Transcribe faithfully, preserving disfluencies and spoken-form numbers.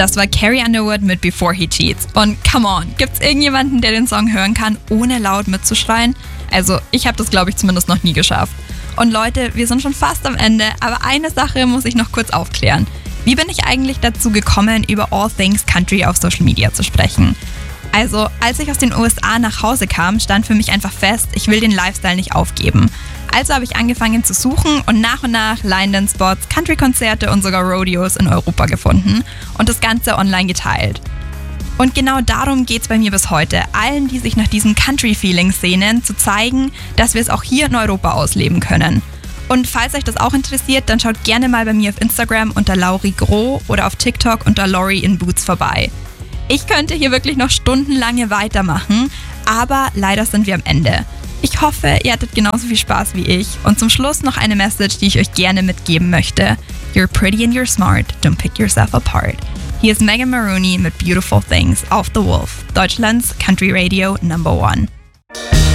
Das war Carrie Underwood mit Before He Cheats. Und come on, gibt's irgendjemanden, der den Song hören kann, ohne laut mitzuschreien? Also ich habe das, glaube ich, zumindest noch nie geschafft. Und Leute, wir sind schon fast am Ende, aber eine Sache muss ich noch kurz aufklären. Wie bin ich eigentlich dazu gekommen, über All Things Country auf Social Media zu sprechen? Also, als ich aus den U S A nach Hause kam, stand für mich einfach fest, ich will den Lifestyle nicht aufgeben. Also habe ich angefangen zu suchen und nach und nach Line-Dance-Spots, Country-Konzerte und sogar Rodeos in Europa gefunden und das Ganze online geteilt. Und genau darum geht's bei mir bis heute, allen, die sich nach diesem Country-Feeling sehnen, zu zeigen, dass wir es auch hier in Europa ausleben können. Und falls euch das auch interessiert, dann schaut gerne mal bei mir auf Instagram unter Lauri Groh oder auf TikTok unter Lori in Boots vorbei. Ich könnte hier wirklich noch stundenlange weitermachen, aber leider sind wir am Ende. Ich hoffe, ihr hattet genauso viel Spaß wie ich. Und zum Schluss noch eine Message, die ich euch gerne mitgeben möchte. You're pretty and you're smart, don't pick yourself apart. Hier ist Megan Maroney mit Beautiful Things auf The Wolf, Deutschlands Country Radio Number One.